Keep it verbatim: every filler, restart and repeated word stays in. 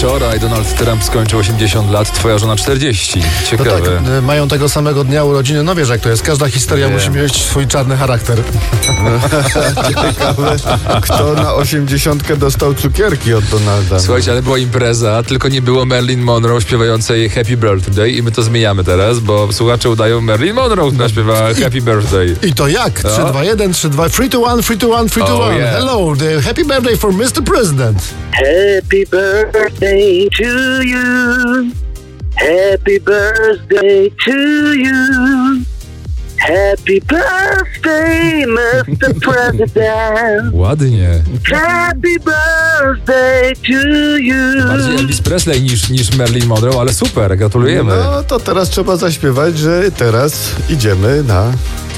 Wczoraj Donald Trump skończył osiemdziesiąt lat, twoja żona czterdzieści. Ciekawe. No tak, mają tego samego dnia urodziny. No wiesz jak to jest, każda historia Nie. musi mieć swój czarny charakter. Ciekawe, kto na osiemdziesiątkę dostał cukierki od Donalda. Słuchajcie, ale była impreza, tylko nie było Marilyn Monroe śpiewającej Happy Birthday i my to zmieniamy teraz, bo słuchacze udają Marilyn Monroe, która śpiewa Happy Birthday. I to jak? trzy dwa jeden, trzy dwa, three two one, three two one, three two Oh, one. yeah. Hello, the happy birthday for mister President. Happy birthday to you. Happy birthday to you. Happy birthday, mister President. Ładnie. Happy birthday to you. Bardziej Elvis Presley niż, niż Marilyn Monroe, ale super, gratulujemy. No to teraz trzeba zaśpiewać, że teraz idziemy na